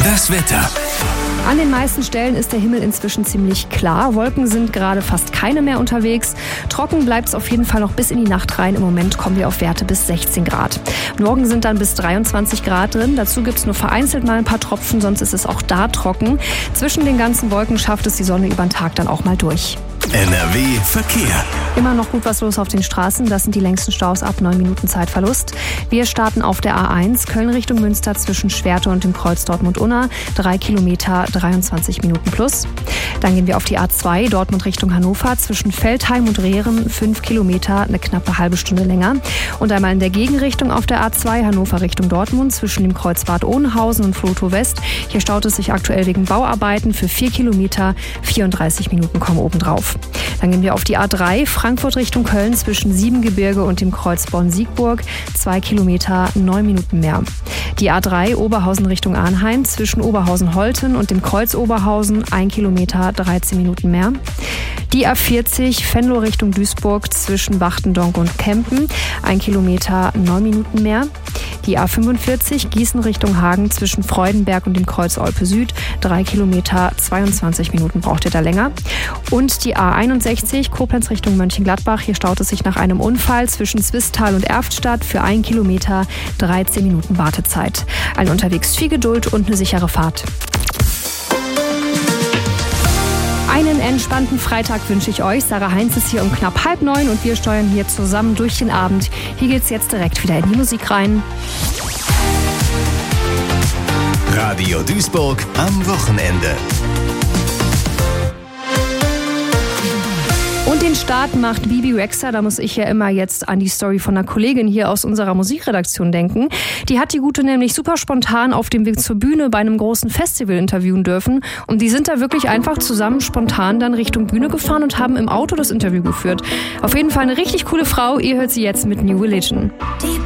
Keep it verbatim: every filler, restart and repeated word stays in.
Das Wetter. An den meisten Stellen ist der Himmel inzwischen ziemlich klar. Wolken sind gerade fast keine mehr unterwegs. Trocken bleibt es auf jeden Fall noch bis in die Nacht rein. Im Moment kommen wir auf Werte bis sechzehn Grad. Morgen sind dann bis dreiundzwanzig Grad drin. Dazu gibt es nur vereinzelt mal ein paar Tropfen, sonst ist es auch da trocken. Zwischen den ganzen Wolken schafft es die Sonne über den Tag dann auch mal durch. N R W Verkehr. Immer noch gut was los auf den Straßen. Das sind die längsten Staus ab neun Minuten Zeitverlust. Wir starten auf der A eins, Köln Richtung Münster zwischen Schwerte und dem Kreuz Dortmund-Unna. drei Kilometer, dreiundzwanzig Minuten plus. Dann gehen wir auf die A zwei, Dortmund Richtung Hannover zwischen Veltheim und Rehren. fünf Kilometer, eine knappe halbe Stunde länger. Und einmal in der Gegenrichtung auf der A zwei, Hannover Richtung Dortmund zwischen dem Kreuz Bad Oeynhausen und Flotow West. Hier staut es sich aktuell wegen Bauarbeiten für vier Kilometer. vierunddreißig Minuten kommen obendrauf. Dann gehen wir auf die A drei, Frankfurt Richtung Köln zwischen Siebengebirge und dem Kreuz Bonn-Siegburg. zwei Kilometer, neun Minuten mehr. Die A drei, Oberhausen Richtung Arnheim zwischen Oberhausen-Holten und dem Kreuz Oberhausen. ein Kilometer, dreizehn Minuten mehr. Die A vierzig, Venlo Richtung Duisburg zwischen Wachtendonk und Kempen. ein Kilometer, neun Minuten mehr. Die A fünfundvierzig, Gießen Richtung Hagen zwischen Freudenberg und dem Kreuz Olpe Süd. drei Kilometer, zweiundzwanzig Minuten braucht ihr da länger. Und die A einundsechzig, Koblenz Richtung Mönchengladbach. Hier staut es sich nach einem Unfall zwischen Zwistal und Erftstadt für ein Kilometer, dreizehn Minuten Wartezeit. Allen unterwegs viel Geduld und eine sichere Fahrt. Einen entspannten Freitag wünsche ich euch. Sarah Heinz ist hier um knapp halb neun und wir steuern hier zusammen durch den Abend. Hier geht's jetzt direkt wieder in die Musik rein. Radio Duisburg am Wochenende. Und den Start macht Bebe Rexha. Da muss ich ja immer jetzt an die Story von einer Kollegin hier aus unserer Musikredaktion denken. Die hat die Gute nämlich super spontan auf dem Weg zur Bühne bei einem großen Festival interviewen dürfen. Und die sind da wirklich einfach zusammen spontan dann Richtung Bühne gefahren und haben im Auto das Interview geführt. Auf jeden Fall eine richtig coole Frau. Ihr hört sie jetzt mit New Religion.